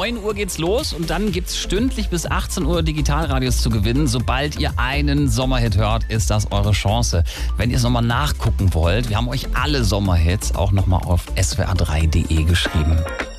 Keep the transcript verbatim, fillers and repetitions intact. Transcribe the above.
neun Uhr geht's los und dann gibt's stündlich bis achtzehn Uhr Digitalradios zu gewinnen. Sobald ihr einen Sommerhit hört, ist das eure Chance. Wenn ihr es nochmal nachgucken wollt, wir haben euch alle Sommerhits auch nochmal auf s w r drei punkt d e geschrieben.